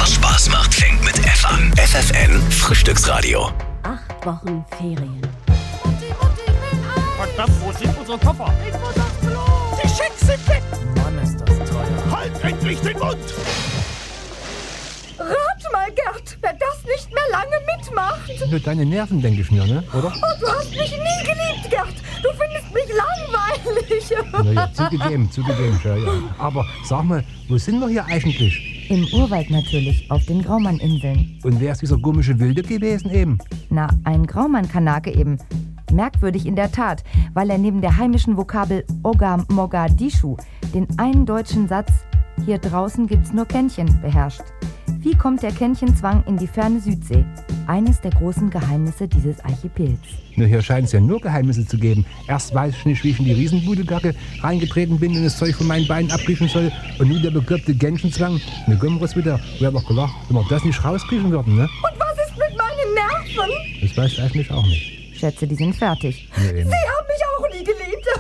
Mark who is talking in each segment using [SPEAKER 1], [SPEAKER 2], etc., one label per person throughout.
[SPEAKER 1] was Spaß macht, fängt mit F an. FFN Frühstücksradio.
[SPEAKER 2] 8 Wochen Ferien.
[SPEAKER 3] Verdammt, wo sind unsere Koffer?
[SPEAKER 4] Ich muss aufs Klo!
[SPEAKER 3] Die Schecks sind weg! Mann, ist das teuer. Halt endlich den Mund!
[SPEAKER 4] Rat mal, Gerd, wer das nicht mehr lange mitmacht.
[SPEAKER 5] Nur deine Nerven, denke ich mir, ne? Oder?
[SPEAKER 4] Oh, du hast mich nie geliebt, Gerd. Du findest mich langweilig.
[SPEAKER 5] Naja, zugegeben, ja. Aber sag mal, wo sind wir hier eigentlich?
[SPEAKER 6] Im Urwald natürlich, auf den Graumann-Inseln.
[SPEAKER 5] Und wer ist dieser komische Wilde gewesen eben?
[SPEAKER 6] Na, ein Graumann-Kanake eben. Merkwürdig in der Tat, weil er neben der heimischen Vokabel Oga Mogadischu den einen deutschen Satz „Hier draußen gibt's nur Kännchen" beherrscht. Wie kommt der Kännchenzwang in die ferne Südsee? Eines der großen Geheimnisse dieses Archipels.
[SPEAKER 5] Na, hier scheint es ja nur Geheimnisse zu geben. Erst weiß ich nicht, wie ich in die Riesenbudelgacke reingetreten bin und das Zeug von meinen Beinen abriechen soll. Und nun der bekloppte Kännchenzwang. Ne, kommen wir wieder. Wer hat doch gelacht, wenn wir das nicht rauskriechen würden, ne?
[SPEAKER 4] Und was ist mit meinen Nerven?
[SPEAKER 5] Das weiß ich eigentlich auch nicht.
[SPEAKER 6] Schätze, die sind fertig.
[SPEAKER 5] Nee,
[SPEAKER 4] Sie haben mich auch nie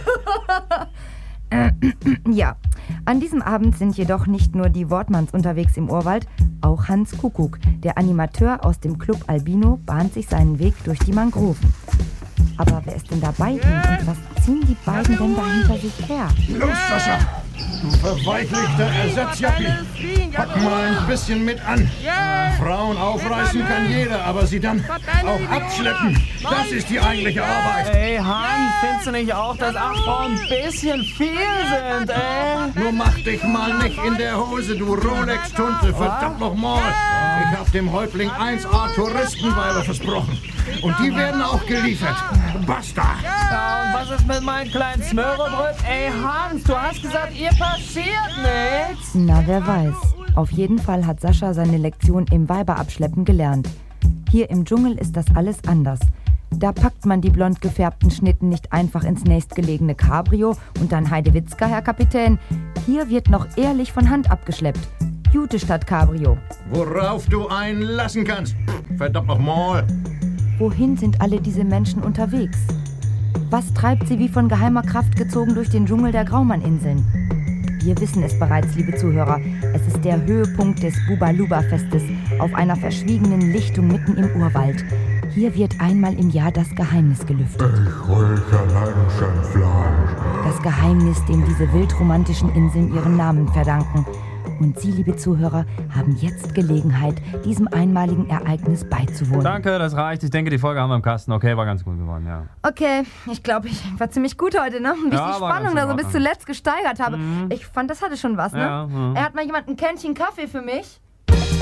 [SPEAKER 4] geliebt.
[SPEAKER 6] Ja, an diesem Abend sind jedoch nicht nur die Wortmanns unterwegs im Urwald, auch Hans Kuckuck, der Animateur aus dem Club Albino, bahnt sich seinen Weg durch die Mangroven. Aber wer ist denn dabei ihm und was ziehen die beiden denn da hinter sich her?
[SPEAKER 7] Los, Sascha! Du verweichlichter Ersatzjappi! Pack mal ein bisschen mit an. Frauen aufreißen kann jeder, aber sie dann auch abschleppen. Das ist die eigentliche Arbeit.
[SPEAKER 3] Ey, Hans, findest du nicht auch, dass 8 Frauen ein bisschen viel sind, ey?
[SPEAKER 7] Nur mach dich mal nicht in der Hose, du Rolex-Tunte, verdammt nochmal. Ich hab dem Häuptling 1A Touristenweiber versprochen. Und die werden auch geliefert. Basta!
[SPEAKER 3] Ja, und was ist mit meinem kleinen Smörrebröt? Ey, Hans, du hast gesagt, ihr passiert nichts.
[SPEAKER 6] Na, wer weiß. Auf jeden Fall hat Sascha seine Lektion im Weiberabschleppen gelernt. Hier im Dschungel ist das alles anders. Da packt man die blond gefärbten Schnitten nicht einfach ins nächstgelegene Cabrio und dann Heidewitzka, Herr Kapitän. Hier wird noch ehrlich von Hand abgeschleppt. Jute statt Cabrio.
[SPEAKER 7] Worauf du einen lassen kannst. Verdammt nochmal.
[SPEAKER 6] Wohin sind alle diese Menschen unterwegs? Was treibt sie wie von geheimer Kraft gezogen durch den Dschungel der Graumann-Inseln? Wir wissen es bereits, liebe Zuhörer. Es ist der Höhepunkt des Bubaluba-Festes auf einer verschwiegenen Lichtung mitten im Urwald. Hier wird einmal im Jahr das Geheimnis gelüftet.
[SPEAKER 8] Ich räuche Menschenfleisch.
[SPEAKER 6] Das Geheimnis, dem diese wildromantischen Inseln ihren Namen verdanken. Und Sie, liebe Zuhörer, haben jetzt Gelegenheit, diesem einmaligen Ereignis beizuwohnen.
[SPEAKER 3] Danke, das reicht. Ich denke, die Folge haben wir im Kasten. Okay, war ganz gut geworden, ja.
[SPEAKER 4] Okay, ich glaube, ich war ziemlich gut heute, ne? Wie ich
[SPEAKER 3] Ja,
[SPEAKER 4] die
[SPEAKER 3] war
[SPEAKER 4] Spannung
[SPEAKER 3] ganz
[SPEAKER 4] da so
[SPEAKER 3] in
[SPEAKER 4] bis
[SPEAKER 3] Ordnung.
[SPEAKER 4] zuletzt gesteigert habe. Ich fand, das hatte schon was, ne?
[SPEAKER 3] Ja,
[SPEAKER 4] Er hat mal jemand ein Kännchen Kaffee für mich.